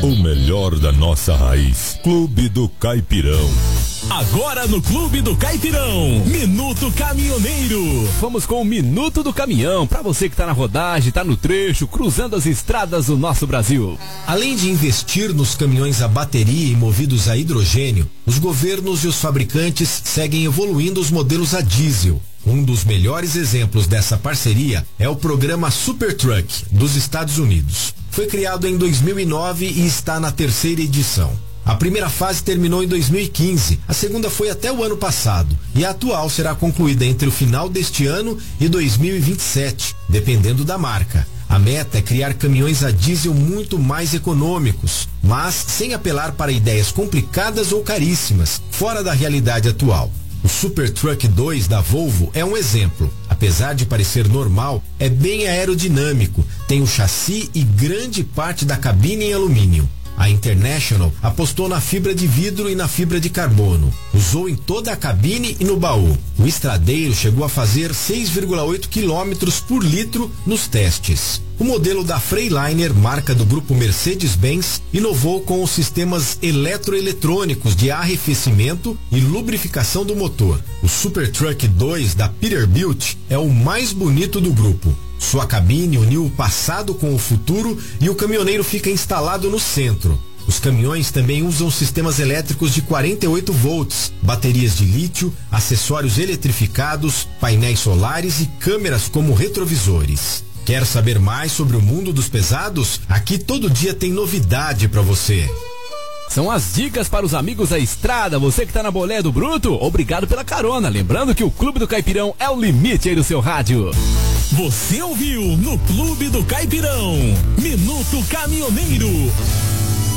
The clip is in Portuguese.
O melhor da nossa raiz. Clube do Caipirão. Agora no Clube do Caipirão, Minuto Caminhoneiro. Vamos com o Minuto do Caminhão, para você que tá na rodagem, tá no trecho, cruzando as estradas do nosso Brasil. Além de investir nos caminhões a bateria e movidos a hidrogênio, os governos e os fabricantes seguem evoluindo os modelos a diesel. Um dos melhores exemplos dessa parceria é o programa Supertruck dos Estados Unidos. Foi criado em 2009 e está na 3ª edição. A primeira fase terminou em 2015, a segunda foi até o ano passado e a atual será concluída entre o final deste ano e 2027, dependendo da marca. A meta é criar caminhões a diesel muito mais econômicos, mas sem apelar para ideias complicadas ou caríssimas, fora da realidade atual. O Supertruck 2 da Volvo é um exemplo. Apesar de parecer normal, é bem aerodinâmico, tem o chassi e grande parte da cabine em alumínio. A International apostou na fibra de vidro e na fibra de carbono. Usou em toda a cabine e no baú. O estradeiro chegou a fazer 6,8 km por litro nos testes. O modelo da Freightliner, marca do grupo Mercedes-Benz, inovou com os sistemas eletroeletrônicos de arrefecimento e lubrificação do motor. O Supertruck 2 da Peterbilt é o mais bonito do grupo. Sua cabine uniu o passado com o futuro e o caminhoneiro fica instalado no centro. Os caminhões também usam sistemas elétricos de 48 volts, baterias de lítio, acessórios eletrificados, painéis solares e câmeras como retrovisores. Quer saber mais sobre o mundo dos pesados? Aqui todo dia tem novidade para você. São as dicas para os amigos da estrada. Você que tá na bolé do Bruto, obrigado pela carona. Lembrando que o Clube do Caipirão é o limite aí do seu rádio. Você ouviu no Clube do Caipirão, Minuto Caminhoneiro.